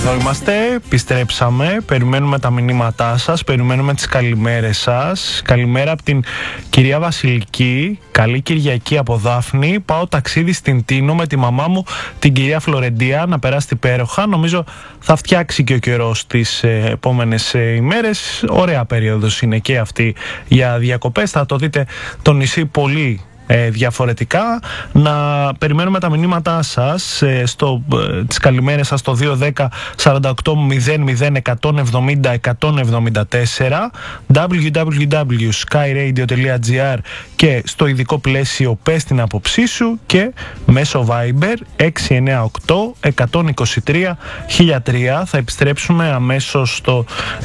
Εδώ είμαστε, επιστρέψαμε, περιμένουμε τα μηνύματά σας, περιμένουμε τις καλημέρες σας. Καλημέρα από την κυρία Βασιλική, καλή Κυριακή από Δάφνη. Πάω ταξίδι στην Τίνο με τη μαμά μου, την κυρία Φλωρεντία, να περάσει υπέροχα. Νομίζω θα φτιάξει και ο καιρός τις επόμενες ημέρες. Ωραία περίοδος είναι και αυτή για διακοπές, θα το δείτε το νησί πολύ διαφορετικά. Να περιμένουμε τα μηνύματά σας, τις καλημέρες σας στο 210 48 00 170 174, www.skyradio.gr και στο ειδικό πλαίσιο πες την άποψή σου, και μέσω Viber 698 123 1003. Θα επιστρέψουμε αμέσως στο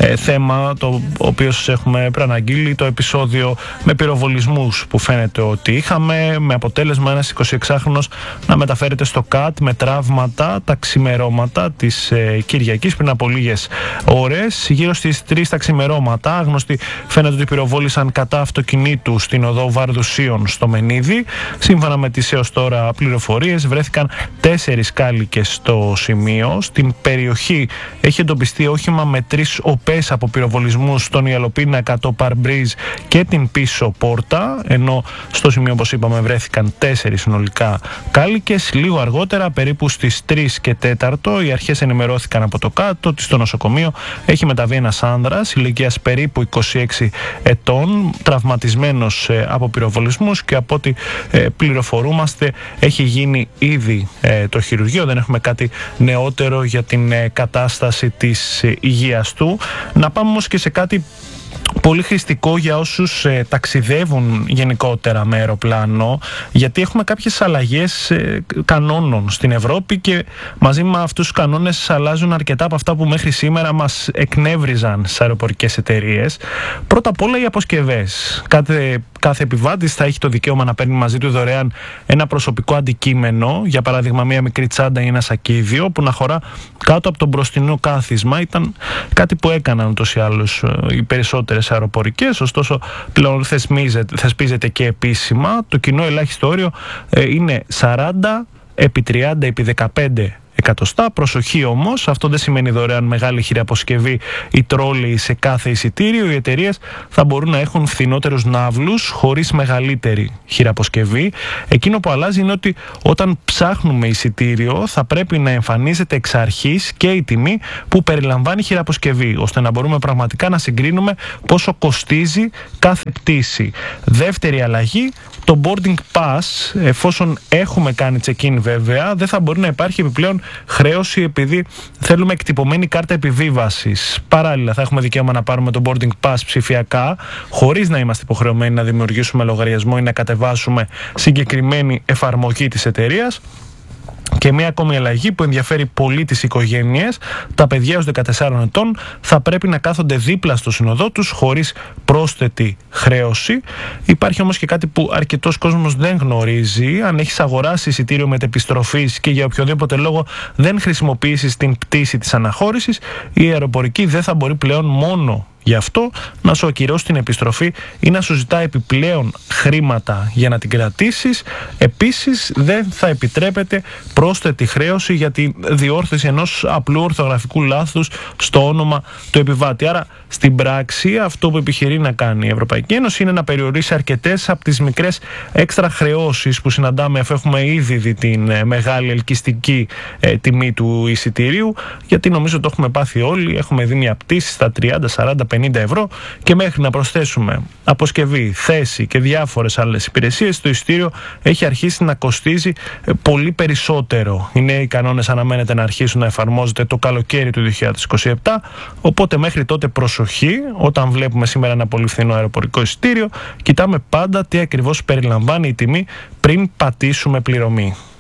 θέμα το οποίο σας έχουμε προαναγγείλει, το επεισόδιο με πυροβολισμούς που φαίνεται ότι είχαμε, με αποτέλεσμα ένας 26χρονος να μεταφέρεται στο ΚΑΤ με τραύματα τα ξημερώματα της Κυριακής πριν από λίγες ώρες. Γύρω στις 3 τα ξημερώματα άγνωστοι φαίνεται ότι πυροβόλησαν κατά αυτοκινήτου στην οδό Βαρδουσίων στο Μενίδη. Σύμφωνα με τις έως τώρα πληροφορίες, βρέθηκαν 4 κάλικες στο σημείο. Στην περιοχή έχει εντοπιστεί όχημα με 3 οπές από πυροβολισμούς στον Ιαλοπίνα 100 Παρμπρίζ και την πίσω πόρτα, ενώ στο σημείο, όπως είπαμε, βρέθηκαν 4 συνολικά κάλικες. Λίγο αργότερα, περίπου στις 3 και 4, οι αρχές ενημερώθηκαν από το ΚΑΤ ότι στο νοσοκομείο έχει μεταβεί ένας άνδρας ηλικίας περίπου 26 ετών, τραυματισμένος από πυροβολισμούς, και από ό,τι πληροφορούμαστε έχει γίνει ήδη το χειρουργείο. Δεν έχουμε κάτι νεότερο για την κατάσταση της υγείας του. Να πάμε όμως και σε κάτι πολύ χρηστικό για όσους ταξιδεύουν γενικότερα με αεροπλάνο, γιατί έχουμε κάποιες αλλαγές κανόνων στην Ευρώπη και μαζί με αυτούς τους κανόνες αλλάζουν αρκετά από αυτά που μέχρι σήμερα μας εκνεύριζαν στις αεροπορικές εταιρείες. Πρώτα απ' όλα οι αποσκευές. Κάθε επιβάτης θα έχει το δικαίωμα να παίρνει μαζί του δωρεάν ένα προσωπικό αντικείμενο, για παράδειγμα μια μικρή τσάντα ή ένα σακίδιο που να χωρά κάτω από το μπροστινό κάθισμα. Ήταν κάτι που έκαναν ούτως ή άλλως οι περισσότερες αεροπορικές, ωστόσο πλέον θεσπίζεται και επίσημα. Το κοινό ελάχιστο όριο είναι 40 επί 30 επί 15 εκατοστά. Προσοχή όμως, αυτό δεν σημαίνει δωρεάν μεγάλη χειραποσκευή ή τρόλεϊ σε κάθε εισιτήριο. Οι εταιρείες θα μπορούν να έχουν φθηνότερους ναύλους χωρίς μεγαλύτερη χειραποσκευή. Εκείνο που αλλάζει είναι ότι όταν ψάχνουμε εισιτήριο θα πρέπει να εμφανίζεται εξ αρχής και η τιμή που περιλαμβάνει χειραποσκευή, ώστε να μπορούμε πραγματικά να συγκρίνουμε πόσο κοστίζει κάθε πτήση. Δεύτερη αλλαγή, το boarding pass, εφόσον έχουμε κάνει check-in βέβαια, δεν θα μπορεί να υπάρχει επιπλέον χρέωση επειδή θέλουμε εκτυπωμένη κάρτα επιβίβασης. Παράλληλα, θα έχουμε δικαίωμα να πάρουμε το boarding pass ψηφιακά, χωρίς να είμαστε υποχρεωμένοι να δημιουργήσουμε λογαριασμό ή να κατεβάσουμε συγκεκριμένη εφαρμογή της εταιρείας. Και μια ακόμη αλλαγή που ενδιαφέρει πολύ τις οικογένειες: τα παιδιά έως 14 ετών θα πρέπει να κάθονται δίπλα στο σύνοδό τους χωρίς πρόσθετη χρέωση. Υπάρχει όμως και κάτι που αρκετός κόσμος δεν γνωρίζει. Αν έχεις αγοράσει εισιτήριο μετεπιστροφής και για οποιοδήποτε λόγο δεν χρησιμοποιήσεις την πτήση της αναχώρησης, η αεροπορική δεν θα μπορεί πλέον μόνο γι' αυτό να σου ακυρώσει την επιστροφή ή να σου ζητά επιπλέον χρήματα για να την κρατήσεις. Επίσης, δεν θα επιτρέπεται πρόσθετη χρέωση για τη διόρθωση ενός απλού ορθογραφικού λάθους στο όνομα του επιβάτη. Άρα, στην πράξη, αυτό που επιχειρεί να κάνει η Ευρωπαϊκή Ένωση είναι να περιορίσει αρκετές από τις μικρές έξτρα χρεώσεις που συναντάμε, αφού έχουμε ήδη δει την μεγάλη ελκυστική τιμή του εισιτηρίου. Γιατί νομίζω το έχουμε πάθει όλοι. Έχουμε δει μια πτήση στα 30, 40, 50 ευρώ, και μέχρι να προσθέσουμε αποσκευή, θέση και διάφορες άλλες υπηρεσίες, το εισιτήριο έχει αρχίσει να κοστίζει πολύ περισσότερο. Οι νέοι κανόνες αναμένεται να αρχίσουν να εφαρμόζονται το καλοκαίρι του 2027, οπότε μέχρι τότε προσοχή. Όταν βλέπουμε σήμερα ένα πολύ φθηνό αεροπορικό εισιτήριο, κοιτάμε πάντα τι ακριβώς περιλαμβάνει η τιμή πριν πατήσουμε πληρωμή.